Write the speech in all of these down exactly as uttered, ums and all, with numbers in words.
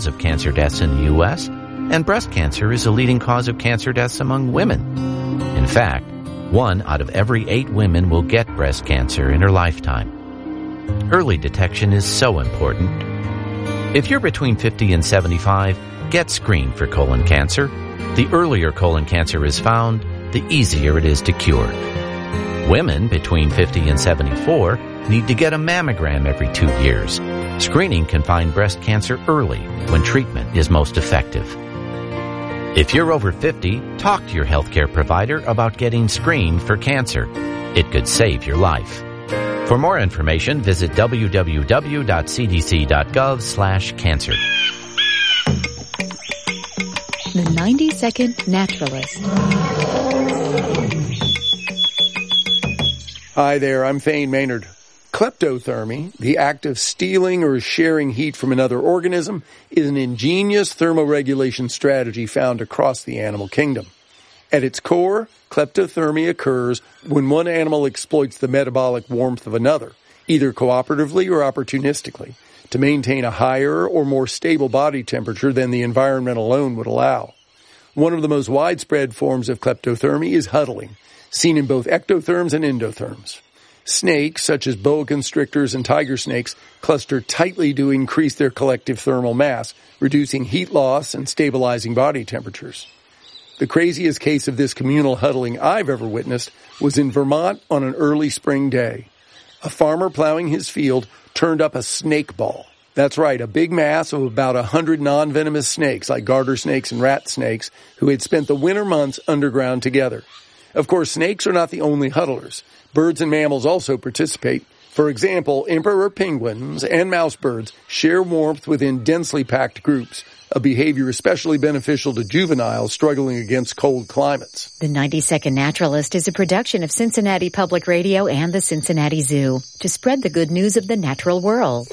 of cancer deaths in the U S, and breast cancer is a leading cause of cancer deaths among women. In fact, one out of every eight women will get breast cancer in her lifetime. Early detection is so important. If you're between fifty and seventy-five, get screened for colon cancer. The earlier colon cancer is found, the easier it is to cure. Women between fifty and seventy-four need to get a mammogram every two years. Screening can find breast cancer early when treatment is most effective. If you're over fifty, talk to your healthcare provider about getting screened for cancer. It could save your life. For more information, visit w w w dot c d c dot gov slash cancer. The ninety second Naturalist. Hi there, I'm Thane Maynard. Kleptothermy, the act of stealing or sharing heat from another organism, is an ingenious thermoregulation strategy found across the animal kingdom. At its core, kleptothermy occurs when one animal exploits the metabolic warmth of another, either cooperatively or opportunistically, to maintain a higher or more stable body temperature than the environment alone would allow. One of the most widespread forms of kleptothermy is huddling, seen in both ectotherms and endotherms. Snakes, such as boa constrictors and tiger snakes, cluster tightly to increase their collective thermal mass, reducing heat loss and stabilizing body temperatures. The craziest case of this communal huddling I've ever witnessed was in Vermont on an early spring day. A farmer plowing his field turned up a snake ball. That's right, a big mass of about a hundred non-venomous snakes, like garter snakes and rat snakes, who had spent the winter months underground together. Of course, snakes are not the only huddlers. Birds and mammals also participate. For example, emperor penguins and mouse birds share warmth within densely packed groups, a behavior especially beneficial to juveniles struggling against cold climates. The ninety second Naturalist is a production of Cincinnati Public Radio and the Cincinnati Zoo to spread the good news of the natural world.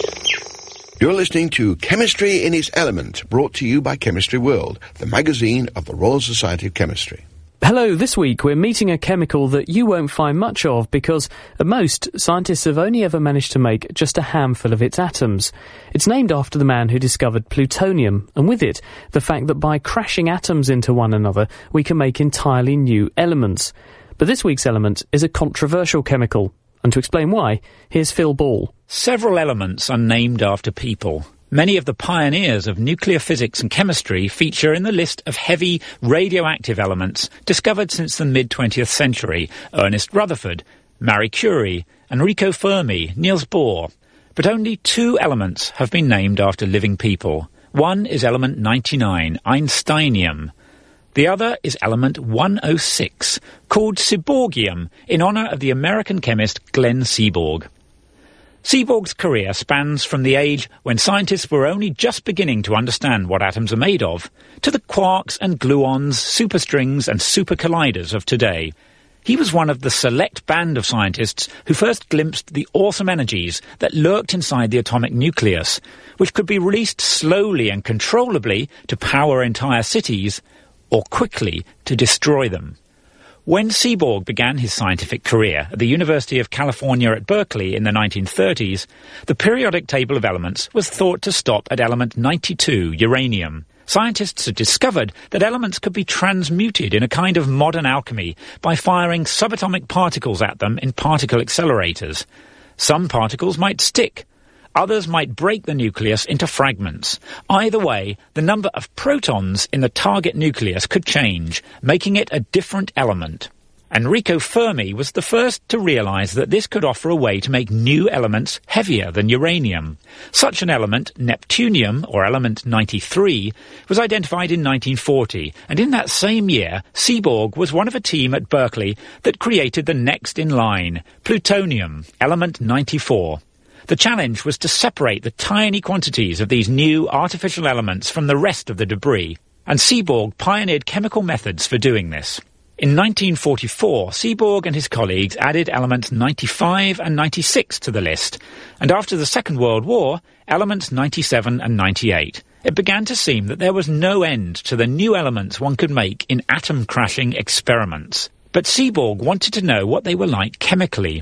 You're listening to Chemistry in its Element, brought to you by Chemistry World, the magazine of the Royal Society of Chemistry. Hello, this week we're meeting a chemical that you won't find much of because, at most, scientists have only ever managed to make just a handful of its atoms. It's named after the man who discovered plutonium, and with it, the fact that by crashing atoms into one another, we can make entirely new elements. But this week's element is a controversial chemical, and to explain why, here's Phil Ball. Several elements are named after people. Many of the pioneers of nuclear physics and chemistry feature in the list of heavy radioactive elements discovered since the mid-twentieth century: Ernest Rutherford, Marie Curie, Enrico Fermi, Niels Bohr. But only two elements have been named after living people. One is element ninety-nine, Einsteinium. The other is element one oh six, called Seaborgium, in honour of the American chemist Glenn Seaborg. Seaborg's career spans from the age when scientists were only just beginning to understand what atoms are made of, to the quarks and gluons, superstrings and supercolliders of today. He was one of the select band of scientists who first glimpsed the awesome energies that lurked inside the atomic nucleus, which could be released slowly and controllably to power entire cities, or quickly to destroy them. When Seaborg began his scientific career at the University of California at Berkeley in the nineteen thirties, the periodic table of elements was thought to stop at element ninety-two, uranium. Scientists had discovered that elements could be transmuted in a kind of modern alchemy by firing subatomic particles at them in particle accelerators. Some particles might stick. Others might break the nucleus into fragments. Either way, the number of protons in the target nucleus could change, making it a different element. Enrico Fermi was the first to realize that this could offer a way to make new elements heavier than uranium. Such an element, neptunium, or element ninety-three, was identified in nineteen forty, and in that same year, Seaborg was one of a team at Berkeley that created the next in line, plutonium, element ninety-four. The challenge was to separate the tiny quantities of these new artificial elements from the rest of the debris, and Seaborg pioneered chemical methods for doing this. In nineteen forty-four, Seaborg and his colleagues added elements ninety-five and ninety-six to the list, and after the Second World War, elements ninety-seven and ninety-eight. It began to seem that there was no end to the new elements one could make in atom-crashing experiments. But Seaborg wanted to know what they were like chemically.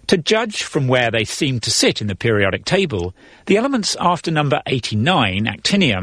To judge from where they seem to sit in the periodic table, the elements after number eighty-nine, actinium,